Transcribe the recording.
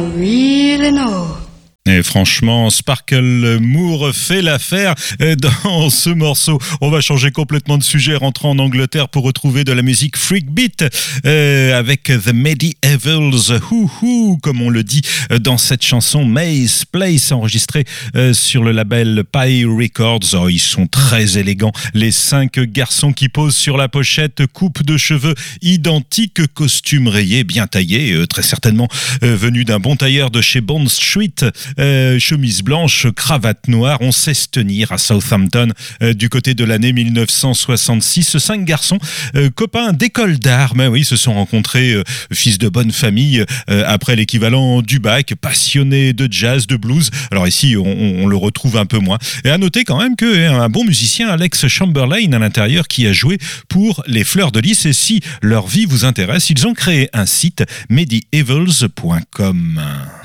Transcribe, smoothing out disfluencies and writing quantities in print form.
Really know. Et franchement, Sparkle Moore fait l'affaire dans ce morceau. On va changer complètement de sujet, rentrer en Angleterre pour retrouver de la musique freak beat avec The Medievals, comme on le dit dans cette chanson Maze Place, enregistrée sur le label Pie Records. Oh, ils sont très élégants, les 5 garçons qui posent sur la pochette, coupe de cheveux identique, costume rayé, bien taillé, très certainement venu d'un bon tailleur de chez Bond Street. Chemise blanche, cravate noire, on sait se tenir à Southampton du côté de l'année 1966. 5 garçons, copains d'école d'art, mais oui, se sont rencontrés, fils de bonne famille, après l'équivalent du bac, passionnés de jazz, de blues. Alors ici, on le retrouve un peu moins. Et à noter quand même qu'un bon musicien, Alex Chamberlain, à l'intérieur, qui a joué pour les Fleurs de Lys. Et si leur vie vous intéresse, ils ont créé un site, medievals.com.